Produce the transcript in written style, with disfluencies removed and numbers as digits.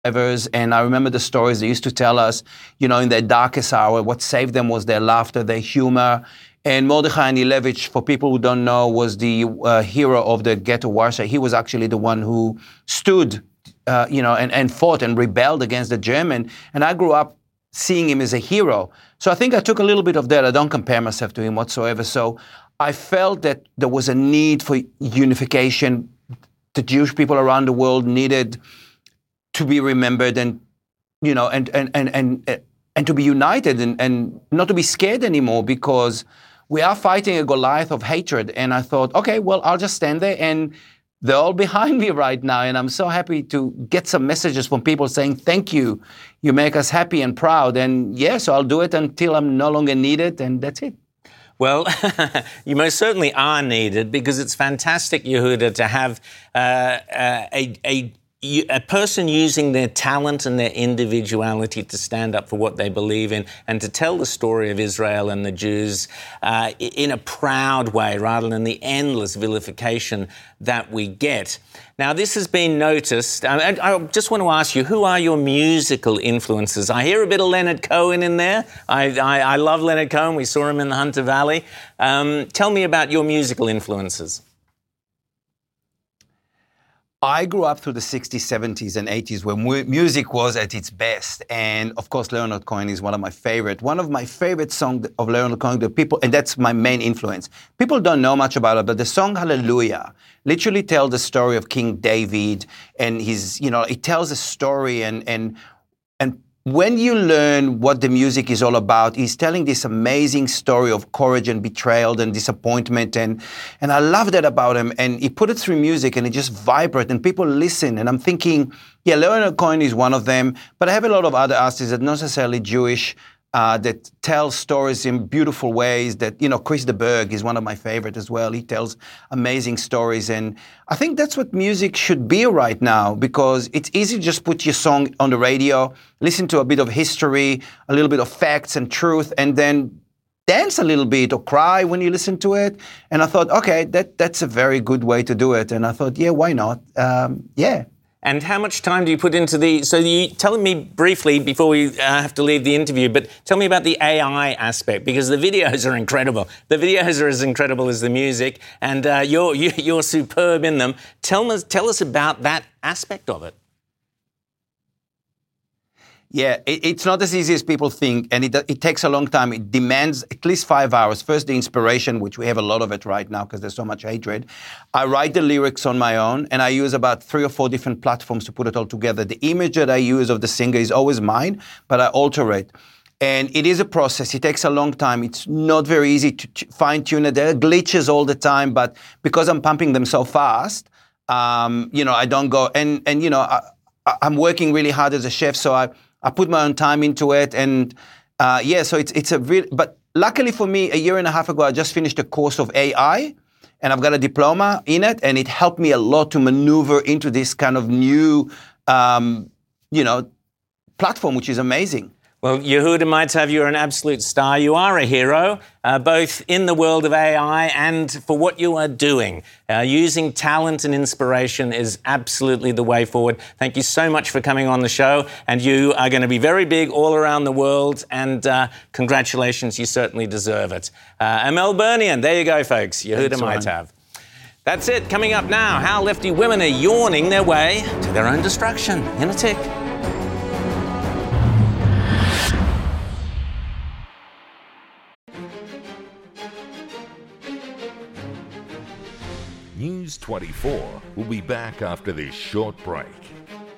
survivors, and I remember the stories they used to tell us, in their darkest hour, what saved them was their laughter, their humor. And Mordechai Anilevich, for people who don't know, was the hero of the ghetto Warsaw. He was actually the one who stood, and fought and rebelled against the German. And I grew up seeing him as a hero. So I think I took a little bit of that. I don't compare myself to him whatsoever. So I felt that there was a need for unification. The Jewish people around the world needed to be remembered and to be united and not to be scared anymore, because we are fighting a Goliath of hatred. And I thought, okay, well, I'll just stand there, and they're all behind me right now. And I'm so happy to get some messages from people saying, thank you. You make us happy and proud. And so I'll do it until I'm no longer needed, and that's it. Well, you most certainly are needed, because it's fantastic, Yehuda, to have a person using their talent and their individuality to stand up for what they believe in and to tell the story of Israel and the Jews in a proud way, rather than the endless vilification that we get. Now, this has been noticed. I just want to ask you, who are your musical influences? I hear a bit of Leonard Cohen in there. I love Leonard Cohen. We saw him in the Hunter Valley. Tell me about your musical influences. I grew up through the 60s, 70s, and 80s where music was at its best. And of course, Leonard Cohen is one of my favorite. One of my favorite songs of Leonard Cohen, and that's my main influence. People don't know much about it, but the song Hallelujah literally tells the story of King David. And it tells a story. And when you learn what the music is all about, he's telling this amazing story of courage and betrayal and disappointment. And I love that about him. And he put it through music, and it just vibrates, and people listen. And I'm thinking, Leonard Cohen is one of them. But I have a lot of other artists that are not necessarily Jewish, that tell stories in beautiful ways. That, Chris de Burgh is one of my favorite as well. He tells amazing stories. And I think that's what music should be right now, because it's easy to just put your song on the radio, listen to a bit of history, a little bit of facts and truth, and then dance a little bit or cry when you listen to it. And I thought, okay, that's a very good way to do it. And I thought, why not? And how much time do you put into so you telling me briefly before we have to leave the interview, but tell me about the AI aspect, because the videos are incredible. The videos are as incredible as the music, and you're superb in them. Tell us about that aspect of it. It's not as easy as people think, and it takes a long time. It demands at least 5 hours. First, the inspiration, which we have a lot of it right now because there's so much hatred. I write the lyrics on my own, and I use about 3 or 4 different platforms to put it all together. The image that I use of the singer is always mine, but I alter it. And it is a process. It takes a long time. It's not very easy to fine-tune it. There are glitches all the time, but because I'm pumping them so fast, I don't go... And I'm working really hard as a chef, so I put my own time into it, and so it's a real. But luckily for me, a year and a half ago, I just finished a course of AI, and I've got a diploma in it, and it helped me a lot to maneuver into this kind of new, platform, which is amazing. Well, Yehuda Maitav, you're an absolute star. You are a hero, both in the world of AI and for what you are doing. Using talent and inspiration is absolutely the way forward. Thank you so much for coming on the show. And you are going to be very big all around the world. And congratulations, you certainly deserve it. A Melburnian, there you go, folks. Yehuda Maitav. That's it. Coming up now, how lefty women are yawning their way to their own destruction. In a tick. News 24 will be back after this short break.